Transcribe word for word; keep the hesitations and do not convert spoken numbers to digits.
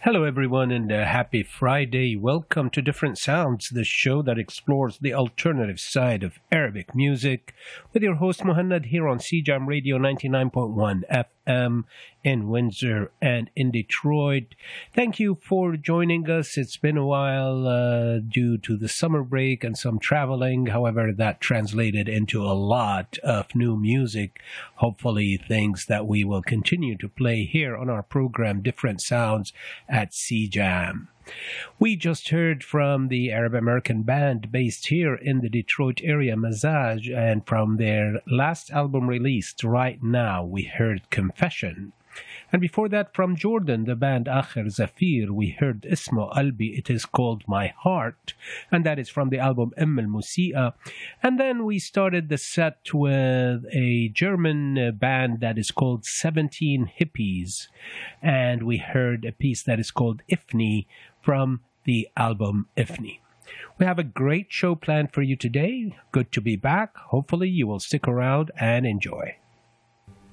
Hello, everyone, and uh, happy Friday. Welcome to Different Sounds, the show that explores the alternative side of Arabic music, with your host Muhannad here on C J A M Radio ninety-nine point one F M in Windsor and in Detroit. Thank you for joining us. It's been a while uh, due to the summer break and some traveling. However, that translated into a lot of new music. Hopefully, things that we will continue to play here on our program, Different Sounds at C J A M. We just heard from the Arab American band based here in the Detroit area, Mazaj, and from their last album released right now, we heard Confession. And before that, from Jordan, the band Akhir Zafir, we heard Ismo Albi, it is called My Heart, and that is from the album Umm al-Musi'a. And then we started the set with a German uh, band that is called seventeen Hippies, and we heard a piece that is called Ifni from the album Ifni. We have a great show planned for you today. Good to be back. Hopefully you will stick around and enjoy.